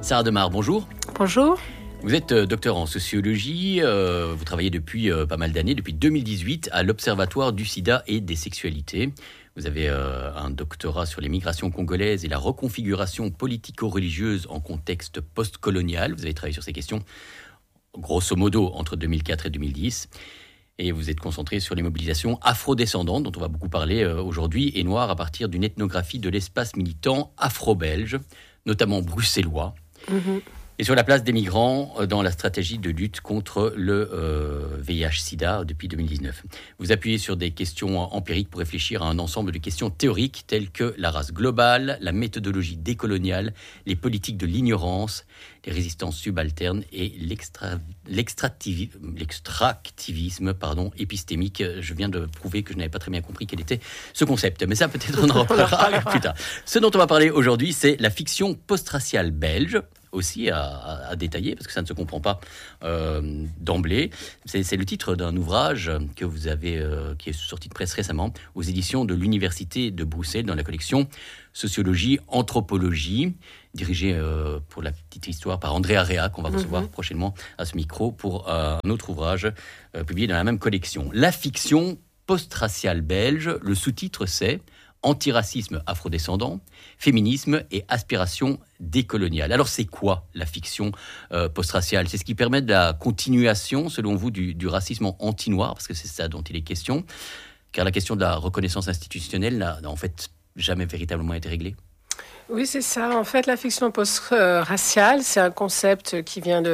Sarah Demar, bonjour. Bonjour. Vous êtes docteur en sociologie, vous travaillez depuis pas mal d'années, depuis 2018, à l'Observatoire du sida et des sexualités. Vous avez un doctorat sur les migrations congolaises et la reconfiguration politico-religieuse en contexte post-colonial. Vous avez travaillé sur ces questions, grosso modo, entre 2004 et 2010. Et vous êtes concentré sur les mobilisations afrodescendantes, dont on va beaucoup parler aujourd'hui, et noires à partir d'une ethnographie de l'espace militant afro-belge, notamment bruxellois. Et sur la place des migrants dans la stratégie de lutte contre le VIH-Sida depuis 2019. Vous appuyez sur des questions empiriques pour réfléchir à un ensemble de questions théoriques telles que la race globale, la méthodologie décoloniale, les politiques de l'ignorance, les résistances subalternes et l'extractivisme épistémique. Je viens de prouver que je n'avais pas très bien compris quel était ce concept, mais ça peut-être on en reparlera plus tard. Ce dont on va parler aujourd'hui, c'est la fiction post-raciale belge, aussi à détailler, parce que ça ne se comprend pas d'emblée. C'est le titre d'un ouvrage que vous avez, qui est sorti de presse récemment, aux éditions de l'Université de Bruxelles, dans la collection Sociologie, Anthropologie, dirigée pour la petite histoire par André Area, qu'on va recevoir prochainement à ce micro, pour un autre ouvrage publié dans la même collection. La fiction post-raciale belge, le sous-titre c'est Antiracisme afrodescendant, féminisme et aspiration décoloniale. Alors c'est quoi la fiction post-raciale ? C'est ce qui permet de la continuation, selon vous, du racisme anti-noir, parce que c'est ça dont il est question, car la question de la reconnaissance institutionnelle n'a en fait jamais véritablement été réglée. Oui, c'est ça. En fait, la fiction post-raciale, c'est un concept qui vient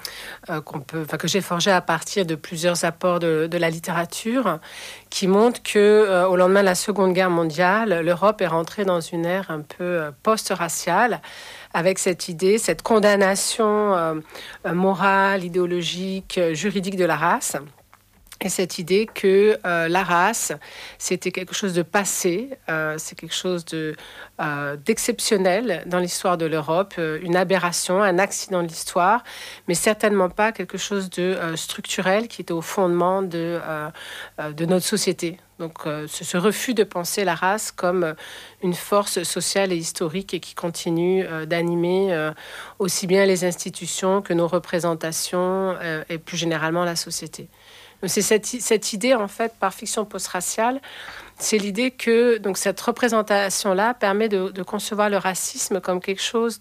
que j'ai forgé à partir de plusieurs apports de la littérature, qui montre que au lendemain de la Seconde Guerre mondiale, l'Europe est rentrée dans une ère un peu post-raciale, avec cette idée, cette condamnation morale, idéologique, juridique de la race. Et cette idée que la race, c'était quelque chose de passé, c'est quelque chose d'exceptionnel dans l'histoire de l'Europe, une aberration, un accident de l'histoire, mais certainement pas quelque chose de structurel qui était au fondement de notre société. Donc ce refus de penser la race comme une force sociale et historique et qui continue d'animer aussi bien les institutions que nos représentations et plus généralement la société. C'est cette idée, en fait, par fiction post-raciale, c'est l'idée que donc, cette représentation-là permet de concevoir le racisme comme quelque chose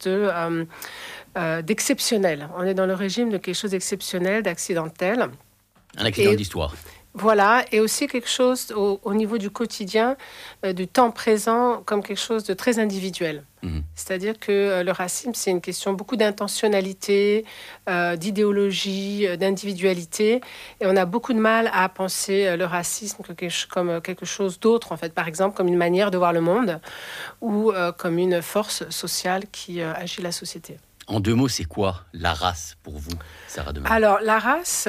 d'exceptionnel. On est dans le régime de quelque chose d'exceptionnel, d'accidentel. Un accident d'histoire. Voilà, et aussi quelque chose au niveau du quotidien, du temps présent, comme quelque chose de très individuel. C'est-à-dire que le racisme, c'est une question beaucoup d'intentionnalité, d'idéologie, d'individualité. Et on a beaucoup de mal à penser le racisme comme quelque chose d'autre, en fait. Par exemple, comme une manière de voir le monde ou comme une force sociale qui agit la société. En deux mots, c'est quoi la race pour vous, Sarah Demar ? Alors, la race,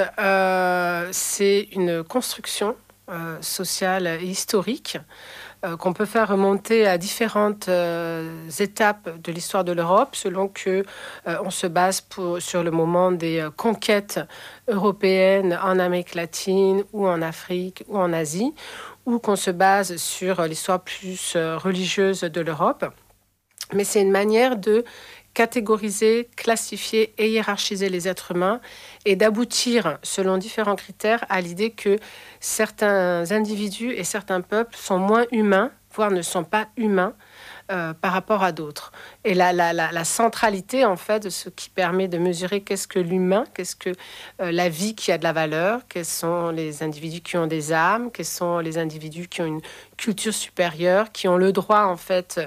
c'est une construction sociale et historique qu'on peut faire remonter à différentes étapes de l'histoire de l'Europe, selon que on se base sur le moment des conquêtes européennes en Amérique latine ou en Afrique ou en Asie, ou qu'on se base sur l'histoire plus religieuse de l'Europe. Mais c'est une manière de catégoriser, classifier et hiérarchiser les êtres humains et d'aboutir, selon différents critères, à l'idée que certains individus et certains peuples sont moins humains, voire ne sont pas humains par rapport à d'autres. Et la centralité, en fait, de ce qui permet de mesurer qu'est-ce que l'humain, qu'est-ce que la vie qui a de la valeur, quels sont les individus qui ont des âmes, quels sont les individus qui ont une culture supérieure, qui ont le droit, en fait,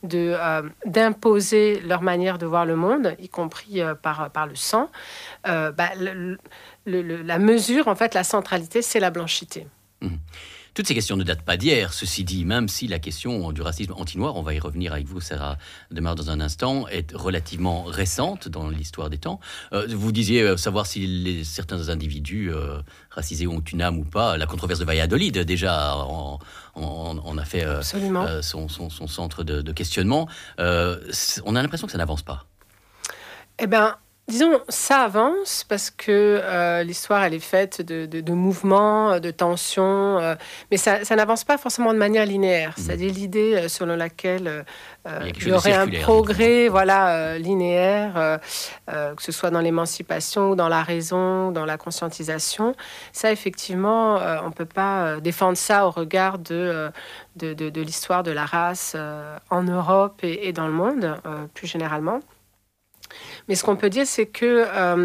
d'imposer leur manière de voir le monde, y compris par le sang. La mesure, en fait, la centralité, c'est la blanchité. Toutes ces questions ne datent pas d'hier, ceci dit, même si la question du racisme anti-noir, on va y revenir avec vous, Sarah Demar, dans un instant, est relativement récente dans l'histoire des temps. Vous disiez savoir si certains individus racisés ont une âme ou pas. La controverse de Valladolid, déjà, on a fait son centre de questionnement. On a l'impression que ça n'avance pas. Eh bien, Disons, ça avance parce que l'histoire, elle est faite de mouvements, de tensions, mais ça n'avance pas forcément de manière linéaire. C'est-à-dire l'idée selon laquelle il y aurait un progrès linéaire, que ce soit dans l'émancipation, dans la raison, dans la conscientisation. Ça, effectivement, on ne peut pas défendre ça au regard de l'histoire de la race en Europe et dans le monde, plus généralement. Mais ce qu'on peut dire, c'est que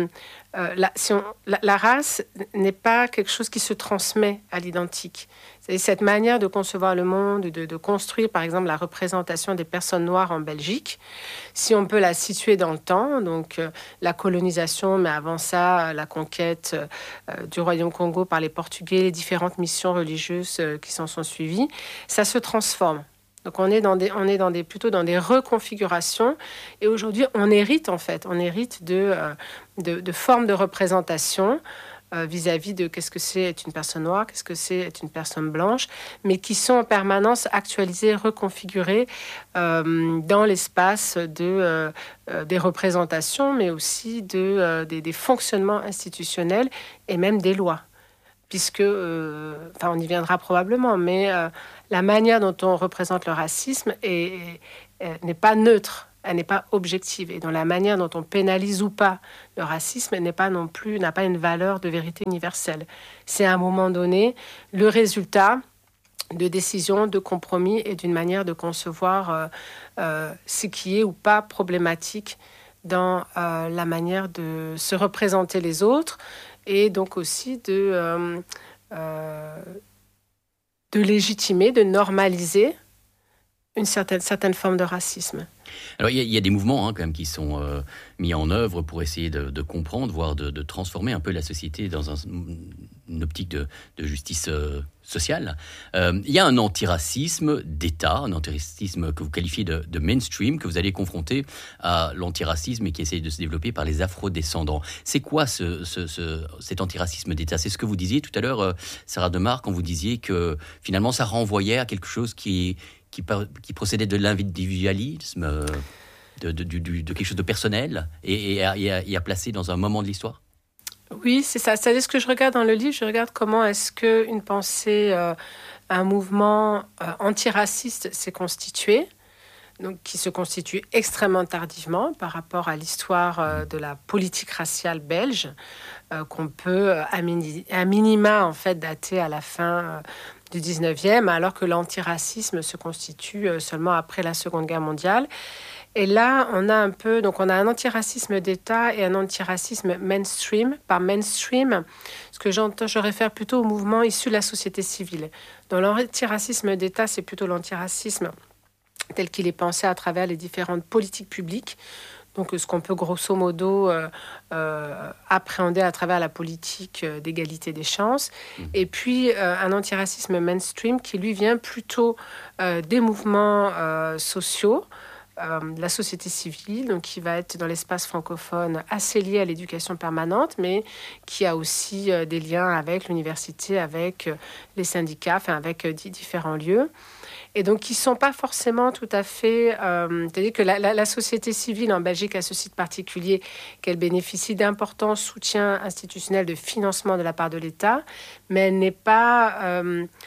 la race n'est pas quelque chose qui se transmet à l'identique. C'est cette manière de concevoir le monde, de construire, par exemple, la représentation des personnes noires en Belgique, si on peut la situer dans le temps, donc la colonisation, mais avant ça, la conquête du Royaume Congo par les Portugais, les différentes missions religieuses qui s'en sont suivies, ça se transforme. Donc on est plutôt dans des reconfigurations. Et aujourd'hui, on hérite de formes de représentation vis-à-vis de qu'est-ce que c'est être une personne noire, qu'est-ce que c'est être une personne blanche, mais qui sont en permanence actualisées, reconfigurées dans l'espace des représentations, mais aussi des fonctionnements institutionnels et même des lois. Puisque, on y viendra probablement, mais la manière dont on représente le racisme n'est pas neutre, elle n'est pas objective. Et dans la manière dont on pénalise ou pas le racisme n'a pas une valeur de vérité universelle. C'est à un moment donné le résultat de décisions, de compromis et d'une manière de concevoir ce qui est ou pas problématique dans la manière de se représenter les autres, et donc aussi de légitimer, de normaliser une certaine forme de racisme. Alors il y a des mouvements quand même qui sont mis en œuvre pour essayer de comprendre, voire de transformer un peu la société dans une optique de justice sociale. Il y a un antiracisme d'État, un antiracisme que vous qualifiez de mainstream, que vous allez confronter à l'antiracisme et qui essaye de se développer par les afro-descendants. C'est quoi cet antiracisme d'État ? C'est ce que vous disiez tout à l'heure, Sarah Demar, quand vous disiez que finalement ça renvoyait à quelque chose qui procédait de l'individualisme, de quelque chose de personnel et à placer dans un moment de l'histoire. Oui, c'est ça. C'est-à-dire ce que je regarde dans le livre, je regarde comment est-ce qu'une pensée, un mouvement antiraciste s'est constitué, donc qui se constitue extrêmement tardivement par rapport à l'histoire de la politique raciale belge, qu'on peut à minima en fait dater à la fin du 19e, alors que l'antiracisme se constitue seulement après la Seconde Guerre mondiale. Et là, on a un antiracisme d'État et un antiracisme mainstream. Par mainstream, ce que j'entends, je réfère plutôt au mouvement issu de la société civile. Dans l'antiracisme d'État, c'est plutôt l'antiracisme tel qu'il est pensé à travers les différentes politiques publiques. Donc, ce qu'on peut grosso modo appréhender à travers la politique d'égalité des chances. Et puis, un antiracisme mainstream qui, lui, vient plutôt des mouvements sociaux, la société civile, donc qui va être dans l'espace francophone assez lié à l'éducation permanente, mais qui a aussi des liens avec l'université, avec les syndicats, avec différents lieux. Et donc, qui ne sont pas forcément tout à fait... c'est-à-dire que la société civile en Belgique a ce site particulier qu'elle bénéficie d'importants soutiens institutionnels de financement de la part de l'État, mais elle n'est pas...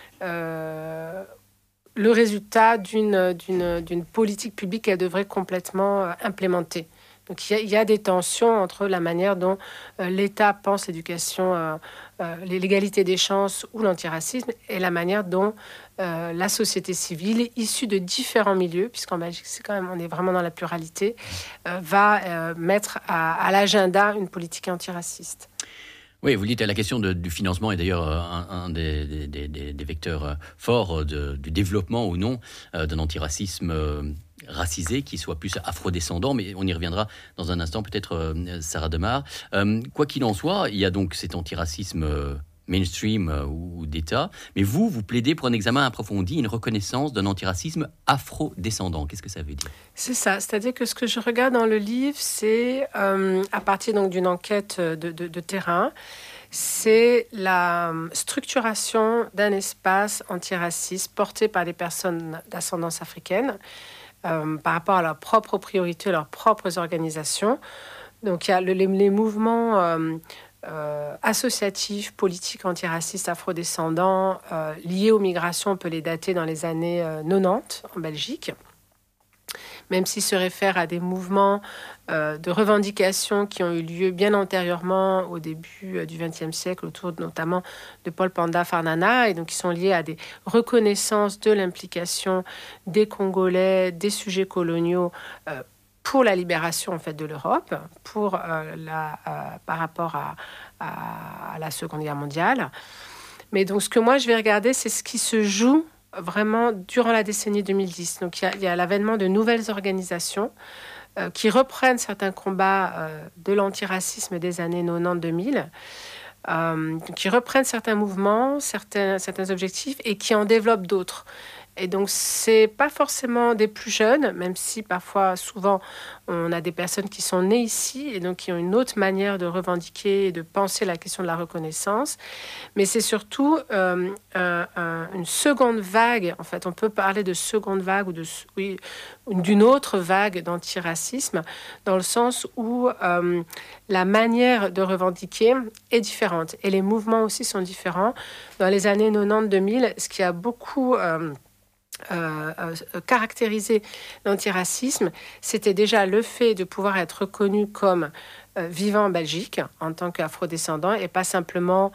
le résultat d'une politique publique qu'elle devrait complètement implémenter. Donc il y a des tensions entre la manière dont l'État pense l'éducation, l'égalité des chances ou l'antiracisme, et la manière dont la société civile, issue de différents milieux, puisqu'en Belgique, on est vraiment dans la pluralité, va mettre à l'agenda une politique antiraciste. Oui, vous dites, la question du financement est d'ailleurs un des vecteurs forts du développement ou non d'un antiracisme racisé, qui soit plus afrodescendant, mais on y reviendra dans un instant, peut-être Sarah Demar. Quoi qu'il en soit, il y a donc cet antiracisme mainstream ou d'État, mais vous plaidez pour un examen approfondi, une reconnaissance d'un antiracisme afrodescendant. Qu'est-ce que ça veut dire ? C'est ça, c'est-à-dire que ce que je regarde dans le livre, c'est à partir donc d'une enquête de terrain, c'est la structuration d'un espace antiraciste porté par des personnes d'ascendance africaine par rapport à leurs propres priorités, leurs propres organisations, Donc il y a les mouvements associatifs, politiques, antiracistes, afrodescendants liés aux migrations. On peut les dater dans les années 90 en Belgique, même s'ils se réfèrent à des mouvements de revendication qui ont eu lieu bien antérieurement au début du XXe siècle, autour notamment de Paul Panda Farnana, et donc qui sont liés à des reconnaissances de l'implication des Congolais, des sujets coloniaux pour la libération en fait de l'Europe, par rapport à la Seconde Guerre mondiale. Mais donc ce que moi je vais regarder, c'est ce qui se joue vraiment durant la décennie 2010. Donc il y a l'avènement de nouvelles organisations qui reprennent certains combats de l'antiracisme des années 90-2000, qui reprennent certains mouvements, certains objectifs et qui en développent d'autres. Et donc, c'est pas forcément des plus jeunes, même si parfois, souvent, on a des personnes qui sont nées ici et donc qui ont une autre manière de revendiquer et de penser la question de la reconnaissance. Mais c'est surtout une seconde vague. En fait, on peut parler de seconde vague ou d'une autre vague d'antiracisme, dans le sens où la manière de revendiquer est différente. Et les mouvements aussi sont différents. Dans les années 90-2000, ce qui a beaucoup caractériser l'antiracisme, c'était déjà le fait de pouvoir être reconnu comme vivant en Belgique en tant qu'afrodescendant et pas simplement